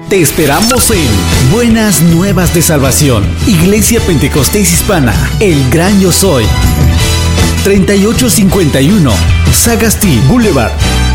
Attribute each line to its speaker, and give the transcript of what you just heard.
Speaker 1: Te esperamos en Buenas Nuevas de Salvación, Iglesia Pentecostés Hispana, El Gran Yo Soy, 3851 Sagasti Boulevard,